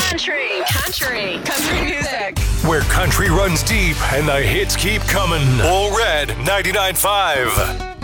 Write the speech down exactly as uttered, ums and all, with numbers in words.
Country, country, country music. Where country runs deep and the hits keep coming. All Red ninety-nine point five.